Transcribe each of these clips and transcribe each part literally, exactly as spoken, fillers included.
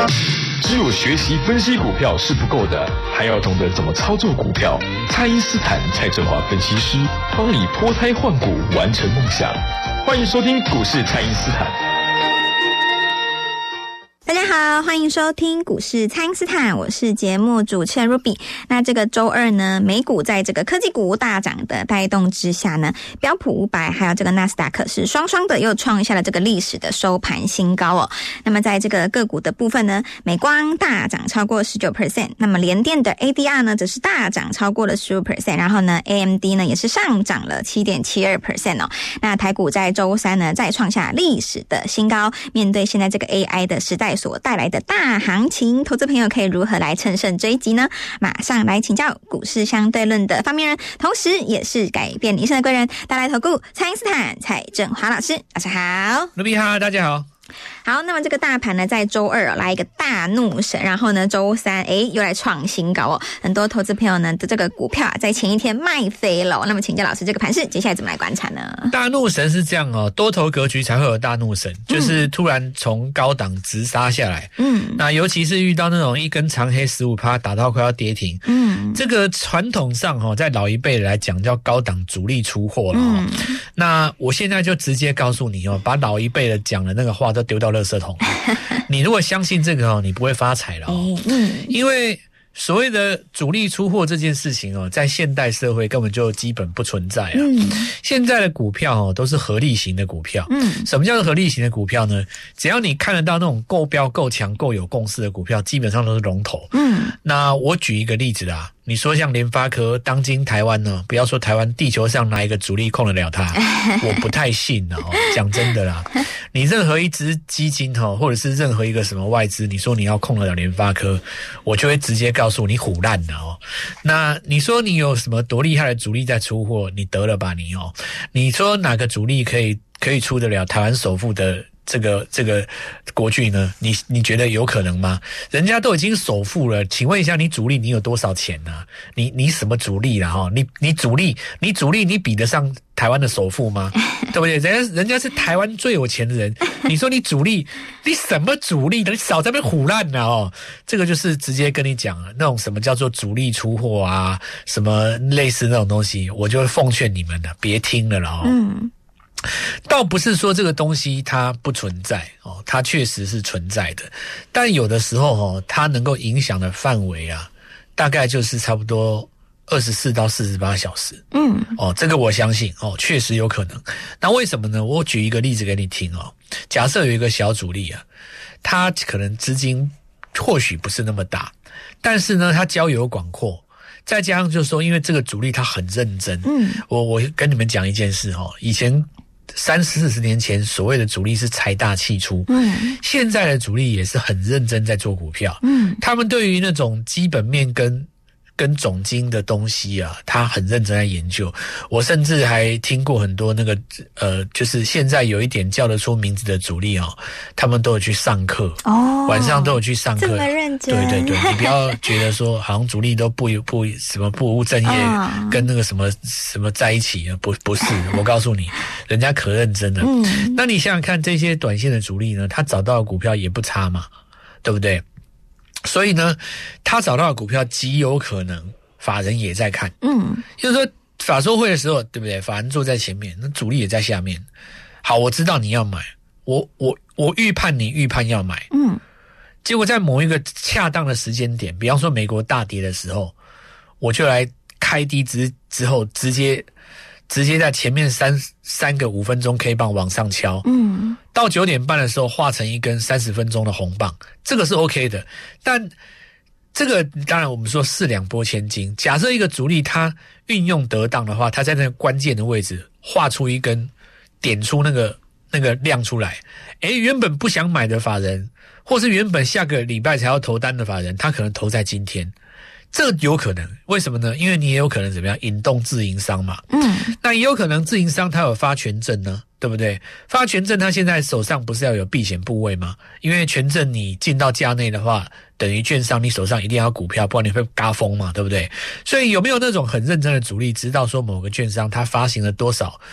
只有学习分析股票是不够的，还要懂得怎么操作股票。蔡因斯坦蔡振华分析师帮你脱胎换骨，完成梦想。欢迎收听股市蔡因斯坦。 大家好，欢迎收听股市蔡因斯坦，我是节目主持人 Ruby。那这个周二呢，美股在这个科技股大涨的带动之下呢，标普五百还有这个纳斯达克是双双的又创下了这个历史的收盘新高哦。那么在这个个股的部分呢，美光大涨超过 百分之十九， 那么联电的 A D R 呢则是大涨超过了 百分之十五， 然后呢 A M D 呢也是上涨了 百分之七点七二 哦。那台股在周三呢再创下历史的新高，面对现在这个 A I 的时代所带来的大行情，投资朋友可以如何来乘胜追击呢？马上来请教股市相对论的发明人，同时也是改变你一生的贵人，带来投顾蔡因斯坦蔡振华老师。老师好。 卢比好，大家好。 好，那么这个大盘呢在周二、哦、来一个大怒神，然后呢周三诶又来创新高哦，很多投资朋友呢的这个股票啊在前一天卖飞了、哦、那么请教老师，这个盘势接下来怎么来观察呢？ 大怒神是这样哦，多头格局才会有大怒神，就是突然从高档直杀下来，嗯，那尤其是遇到那种一根长黑 百分之十五 打到快要跌停，嗯，这个传统上哦，在老一辈来讲叫高档主力出货了哦、嗯、那我现在就直接告诉你哦，把老一辈的讲的那个话都丢到垃圾桶。你如果相信这个哦，你不会发财了哦。嗯，因为所谓的主力出货这件事情哦，在现代社会根本就基本不存在啊。嗯，现在的股票哦都是合力型的股票。嗯，什么叫做合力型的股票呢？只要你看得到那种够标、够强、够有共识的股票，基本上都是龙头。嗯，那我举一个例子啦。你说像联发科，当今台湾呢，不要说台湾，地球上哪一个主力控得了它？我不太信哦。讲真的啦，你任何一支基金哈，或者是任何一个什么外资，你说你要控得了联发科，我就会直接告诉你唬烂了哦。那你说你有什么多厉害的主力在出货，你得了吧你哦。你说哪个主力可以可以出得了台湾首富的？这个这个国巨呢，你你觉得有可能吗？人家都已经首富了，请问一下，你主力你有多少钱呢、啊？你你什么主力啦？哈，你你主力你主力你比得上台湾的首富吗？对不对？人家人家是台湾最有钱的人，你说你主力，你什么主力的？你少在那边唬烂了哦！这个就是直接跟你讲了，那种什么叫做主力出货啊，什么类似那种东西，我就会奉劝你们的，别听了了哦。嗯。倒不是说这个东西它不存在哦，它确实是存在的，但有的时候哦，它能够影响的范围啊，大概就是差不多二十四到四十八小时。嗯，哦，这个我相信哦，确实有可能。那为什么呢？我举一个例子给你听哦。假设有一个小主力啊，他可能资金或许不是那么大，但是呢，他交友广阔。再加上就是说，因为这个主力他很认真。嗯，我我跟你们讲一件事哦，以前。三四十年前，所谓的主力是财大气粗，嗯，现在的主力也是很认真在做股票，嗯，他们对于那种基本面跟跟总经的东西啊，他很认真在研究。我甚至还听过很多那个呃，就是现在有一点叫得出名字的主力哦，他们都有去上课哦，晚上都有去上课， 这么认真。 对对对，你不要觉得说好像主力都不不什么不务正业，哦、跟那个什么什么在一起，不不是，我告诉你，人家可认真了。嗯，那你想想看，这些短线的主力呢，他找到的股票也不差嘛，对不对？所以呢，他找到的股票极有可能法人也在看，嗯，就是说法说会的时候，对不对？法人坐在前面，那主力也在下面。好，我知道你要买，我我我预判你预判要买，嗯，结果在某一个恰当的时间点，比方说美国大跌的时候，我就来开低之之后，直接直接在前面三三个五分钟 K 棒往上敲，嗯，到九点半的时候画成一根三十分钟的红棒，这个是 OK 的。但这个当然我们说四两拨千斤，假设一个主力他运用得当的话，他在那个关键的位置画出一根，点出那个那个量出来，诶，原本不想买的法人，或是原本下个礼拜才要投单的法人，他可能投在今天。这有可能，为什么呢？因为你也有可能怎么样引动自营商嘛，嗯，那也有可能自营商他有发权证呢，对不对？发权证他现在手上不是要有避险部位吗？因为权证你进到价内的话，等于券商你手上一定要股票，不然你会嘎疯嘛，对不对？所以有没有那种很认真的主力知道说某个券商他发行了多少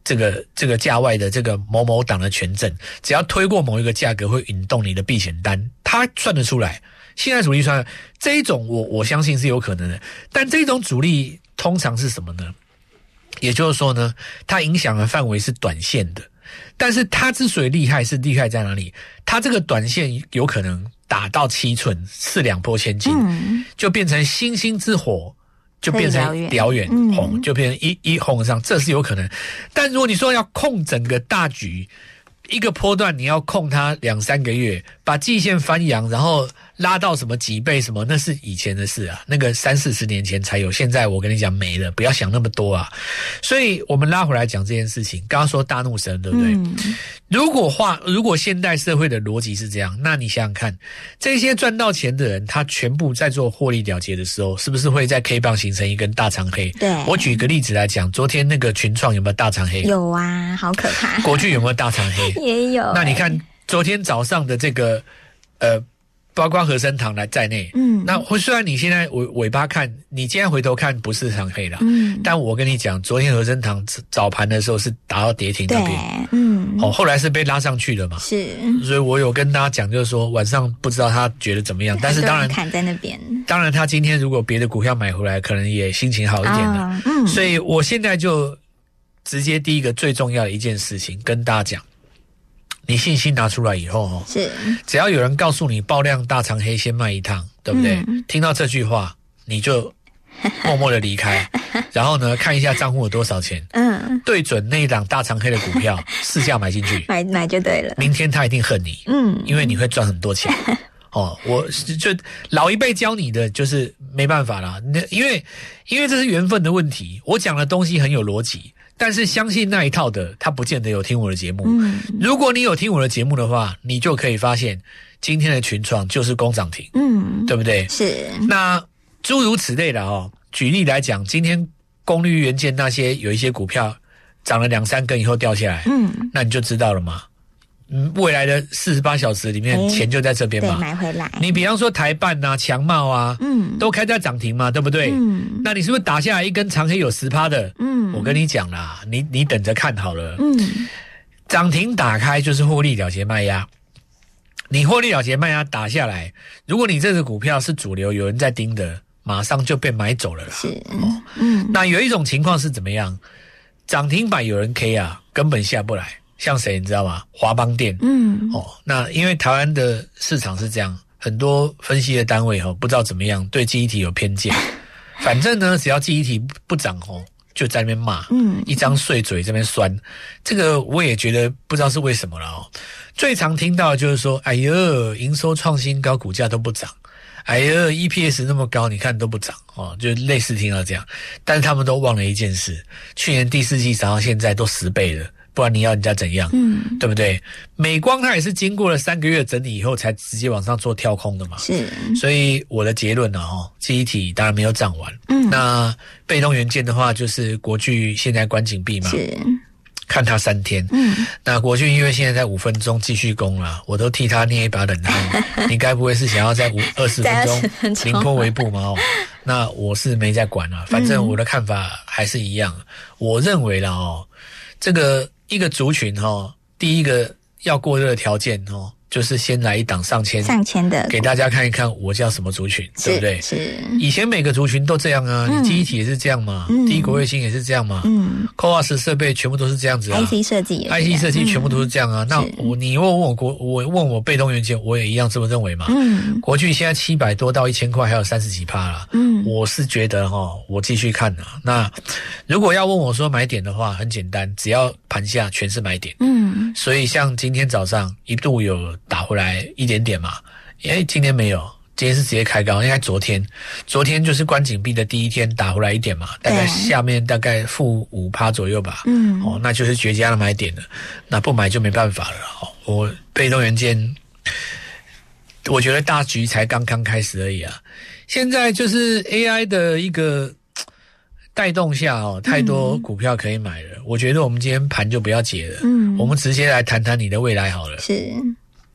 这个这个价外的这个某某档的权证，只要推过某一个价格会引动你的避险单，它算得出来。现在主力算这一种我我相信是有可能的，但这种主力通常是什么呢？也就是说呢，它影响的范围是短线的，但是它之所以厉害是厉害在哪里？它这个短线有可能打到七寸，四两拨千斤，嗯、就变成星星之火。就变成燎原红、嗯，就变成一一红上，这是有可能。但如果你说要控整个大局，一个波段你要控它两三个月，把季线翻扬，然后拉到什么几倍什么，那是以前的事啊，那个三四十年前才有，现在我跟你讲没了，不要想那么多啊。所以我们拉回来讲这件事情，刚刚说大怒神，对不对？嗯、如果话，如果现代社会的逻辑是这样，那你想想看，这些赚到钱的人，他全部在做获利了结的时候，是不是会在 K 棒形成一根大长黑？ 对， 我举个例子来讲，昨天那个群创有没有大长黑？ 有啊，好可怕。 国巨有没有大长黑？ 也有、欸。 那你看昨天早上的这个呃，包括和生堂来在内，嗯，那虽然你现在尾尾巴看，你今天回头看不是长黑了，嗯，但我跟你讲，昨天和生堂早盘的时候是打到跌停那边，嗯，哦，后来是被拉上去了嘛，是，所以我有跟大家讲，就是说晚上不知道他觉得怎么样，但是当然砍在那边， 当然他今天如果别的股票买回来，可能也心情好一点了，哦、嗯，所以我现在就直接第一个最重要的一件事情跟大家讲。你信心拿出来以后哦，是只要有人告诉你爆量大长黑先卖一趟，对不对？嗯、听到这句话，你就默默的离开，然后呢看一下账户有多少钱，嗯，对准那一档大长黑的股票，市价买进去， 买买就对了。 明天他一定恨你，嗯，因为你会赚很多钱。哦，我就老一辈教你的就是没办法啦，因为因为这是缘分的问题。我讲的东西很有逻辑。但是相信那一套的，他不见得有听我的节目。嗯，如果你有听我的节目的话，你就可以发现今天的群创就是攻涨停，嗯，对不对？是。那诸如此类的哦，举例来讲，今天功率元件那些有一些股票涨了两三根以后掉下来，嗯，那你就知道了嘛。嗯，未来的四十八小时里面，钱就在这边嘛， 对，买回来。 你比方说台半啊、强茂啊，嗯，都开在涨停嘛，对不对？嗯，那你是不是打下来一根长黑有十趴的？嗯，我跟你讲啦，你你等着看好了。嗯，涨停打开就是获利了结卖压，你获利了结卖压打下来，如果你这个股票是主流，有人在盯的，马上就被买走了啦。是，哦，嗯，那有一种情况是怎么样？涨停板有人 K 啊，根本下不来。像谁你知道吗？华邦电，嗯，哦，那因为台湾的市场是这样，很多分析的单位哦，不知道怎么样对记忆体有偏见，反正呢，只要记忆体不涨哦，就在那边骂，嗯，一张碎嘴这边酸，这个我也觉得不知道是为什么了哦。最常听到的就是说，哎呦，营收创新高，股价都不涨，哎呦 ，E P S 那么高，你看都不涨哦，就类似听到这样，但是他们都忘了一件事，去年第四季涨到现在都十倍了。不然你要人家怎样？嗯，对不对？美光它也是经过了三个月整理以后，才直接往上做跳空的嘛。是，所以我的结论呢，哦，记忆体当然没有涨完。嗯，那被动元件的话，就是国巨现在关紧闭嘛。是，看它三天。嗯，那国巨因为现在在五分钟继续攻了，我都替他捏一把冷汗。你该不会是想要在五二十分钟凌波微步吗？哦，那我是没在管了，反正我的看法还是一样。我认为啦，哦，这个。一个族群哦，第一个要过热的条件哦，就是先来一档上千上千的， 给大家看一看我叫什么族群，对不对？是。以前每个族群都这样啊，嗯、你记忆体也是这样嘛，嗯、第一国卫星也是这样嘛，嗯 ，C O A S 设备全部都是这样子啊 ，I C 设计也 ，I C 设计全部都是这样啊。嗯、那我你问我国，我问我被动元件，我也一样这么认为嘛。嗯。国巨现在七百多到一千块，还有三十几趴啦。嗯。我是觉得哈，我继续看啊。那如果要问我说买点的话，很简单，只要盘下全是买点。嗯。所以像今天早上一度有打回来一点点嘛，诶，今天没有，今天是直接开高，应该昨天，昨天就是关紧闭的第一天打回来一点嘛，大概下面大概负五趴左右吧，嗯，哦，那就是绝佳的买点了，那不买就没办法了，哦，我被动元件，我觉得大局才刚刚开始而已啊，现在就是 A I 的一个带动下哦，太多股票可以买了，嗯，我觉得我们今天盘就不要解了，嗯，我们直接来谈谈你的未来好了，是。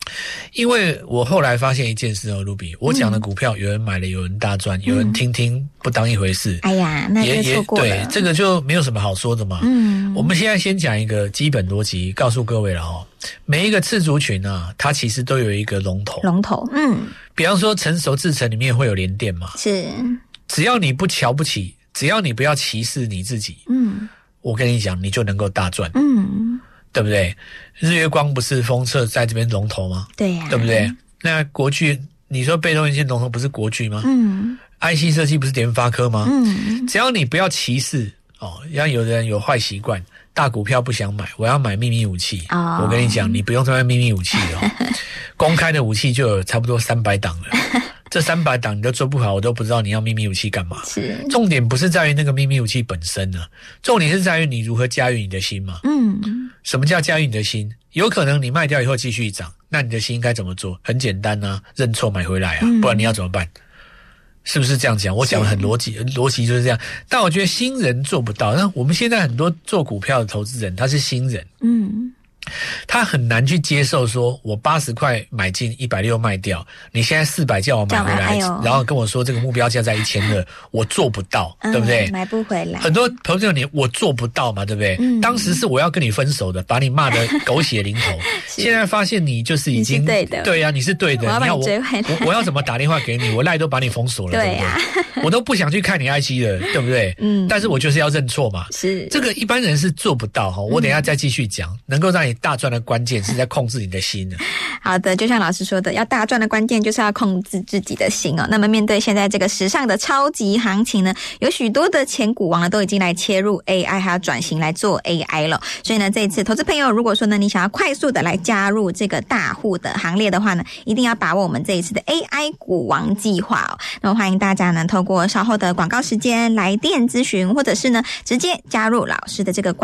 因为我后来发现一件事哦 ，Ruby， 我讲的股票有人买了，有人大赚，嗯、有人听听不当一回事。 哎呀，那就错过了。 对，这个就没有什么好说的嘛。嗯，我们现在先讲一个基本逻辑，告诉各位了哦。每一个次族群啊，它其实都有一个龙头。 龙头，嗯， 比方说成熟制程里面会有联电嘛， 是。 只要你不瞧不起，只要你不要歧视你自己，嗯，我跟你讲，你就能够大赚。嗯。对不对？日月光不是封测在这边龙头吗？ 对呀、啊， 对不对？那国巨，你说被动元件龙头不是国巨吗？嗯 ，I C 设计不是联发科吗？嗯，只要你不要歧视哦，像有的人有坏习惯，大股票不想买，我要买秘密武器。哦，我跟你讲，你不用再卖秘密武器哦，公开的武器就有差不多三百档了。这三百档你都做不好，我都不知道你要秘密武器干嘛。是，重点不是在于那个秘密武器本身呢、啊，重点是在于你如何驾驭你的心嘛。嗯，什么叫驾驭你的心？有可能你卖掉以后继续涨，那你的心应该怎么做？很简单啊，认错买回来啊，不然你要怎么办？是不是这样讲？我讲的很逻辑，逻辑就是这样。但我觉得新人做不到。那我们现在很多做股票的投资人，他是新人。嗯。他很难去接受说我八十块买进一百六卖掉，你现在四百叫我买回来、哎、然后跟我说这个目标价在一千二，我做不到、嗯、对不对？ 买不回来。 很多朋友你我做不到嘛，对不对、嗯、当时是我要跟你分手的，把你骂得狗血淋头现在发现你就是已经你是对的， 对啊，你是对的， 我要把你追回来， 我我要怎么打电话给你？我赖都把你封锁了，对啊，对不对？我都不想去看你 I C 了，对不对？嗯，但是我就是要认错嘛， 是这个一般人是做不到哈。我等一下再继续讲，能够让你大赚的关键是在控制你的心的。 好的，就像老师说的，要大赚的关键就是要控制自己的心哦。那么面对现在这个时尚的超级行情呢，有许多的前股王呢都已经来切入 A I， 还要转型来做 A I 了。所以呢，这一次投资朋友如果说呢你想要快速的来加入这个大户的行列的话呢，一定要把握我们这一次的 A I 股王计划哦。那么欢迎大家呢透过稍后的广告时间来电咨询，或者是呢直接加入老师的这个